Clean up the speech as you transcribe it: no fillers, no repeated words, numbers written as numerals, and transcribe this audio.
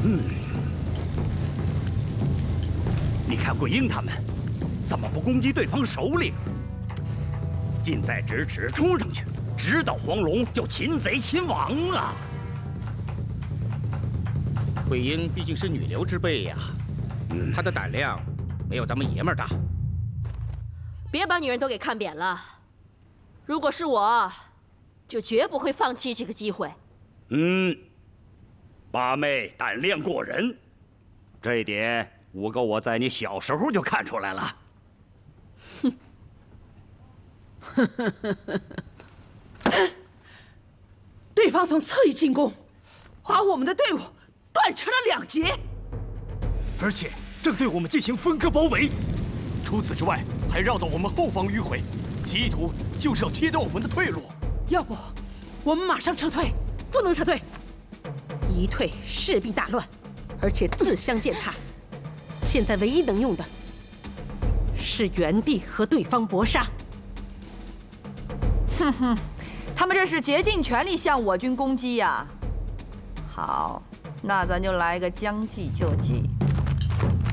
你看桂英他们怎么不攻击对方首领？近在咫尺，冲上去，直捣黄龙，就擒贼擒王啊！ 桂英毕竟是女流之辈呀，她的胆量没有咱们爷们儿大。 别把女人都给看扁了。如果是我，就绝不会放弃这个机会。 八妹胆量过人，这一点五哥我在你小时候就看出来了。 对方从侧翼进攻，把我们的队伍断成了2截， 而且正对我们进行分割包围。除此之外，还绕到我们后方迂回，其意图就是要切断我们的退路。 要不，我们马上撤退。不能撤退，一退势必大乱，而且自相践踏。现在唯一能用的是原地和对方搏杀。 哼哼，他们这是竭尽全力向我军攻击呀！好，那咱就来个将计就计。